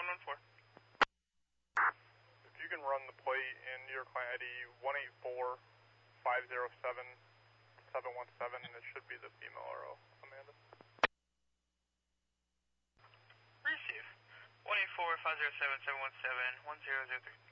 114. If you can run the plate in New York client ID 184-507-717, it should be the female RO, Amanda. Receive. 184-507-717-1003.